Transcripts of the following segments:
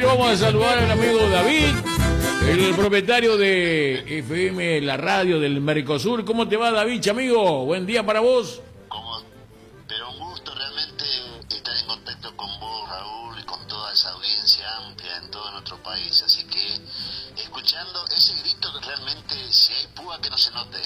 vamos a saludar al amigo David, el propietario de FM, la radio del Mercosur. ¿Cómo te va, David, amigo? Buen día para vos. Pero un gusto realmente estar en contacto con vos, Raúl, y con toda esa audiencia amplia en todo nuestro país. Así que, escuchando ese grito, que realmente, si hay púa, que no se note,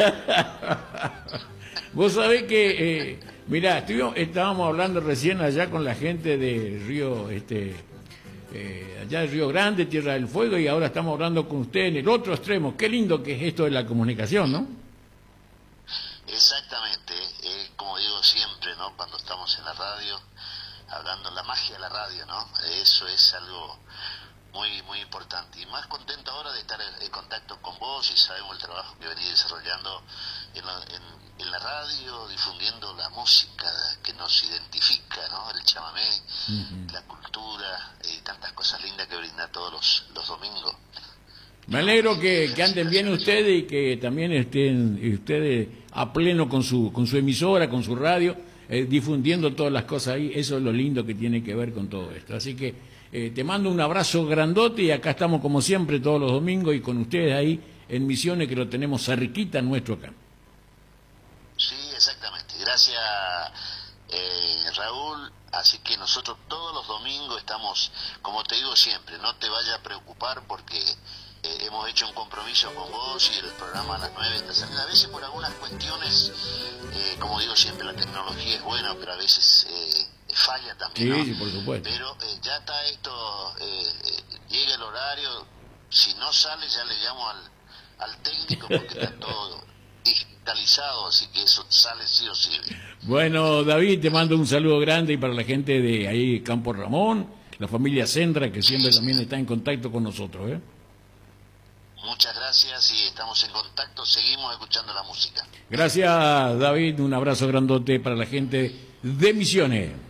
Vos sabés que, mirá, estábamos hablando recién allá con la gente de Río, allá de Río Grande, Tierra del Fuego, y ahora estamos hablando con usted en el otro extremo. Qué lindo que es esto de la comunicación, ¿no? Exactamente, como digo siempre, ¿no? Cuando estamos en la radio, hablando la magia de la radio, ¿no? Eso es algo muy muy importante. Y más contento ahora de estar en contacto con vos, y sabemos el trabajo que venís desarrollando en la radio, difundiendo la música que nos identifica, ¿no? El chamamé, la cultura y tantas cosas lindas que brinda todos los domingos. Me alegro que anden bien ustedes y que también estén ustedes a pleno con su emisora, con su radio, difundiendo todas las cosas ahí. Eso es lo lindo que tiene que ver con todo esto. Así que te mando un abrazo grandote, y acá estamos como siempre todos los domingos y con ustedes ahí en Misiones, que lo tenemos cerquita nuestro acá. Sí, exactamente. Gracias, Raúl. Así que nosotros todos los domingos estamos, como te digo siempre, no te vayas a preocupar porque hemos hecho un compromiso con vos, y el programa a las 9 está saliendo. A veces por algunas cuestiones, como digo siempre, la tecnología es buena, pero a veces falla también, ¿no? Sí, por supuesto. Pero ya está esto, llega el horario, si no sale ya le llamo al técnico, porque está todo digitalizado, así que eso sale sí o sí. Bueno, David, te mando un saludo grande, y para la gente de ahí, Campo Ramón, la familia Sendra, que siempre también está en contacto con nosotros, ¿eh? Muchas gracias, y estamos en contacto, seguimos escuchando la música. Gracias, David, un abrazo grandote para la gente de Misiones.